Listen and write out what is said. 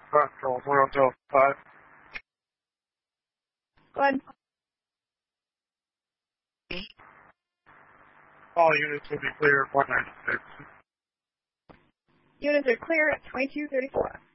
Control 1 Delta 5. Go ahead. All units will be clear at 196. Units are clear at 2234.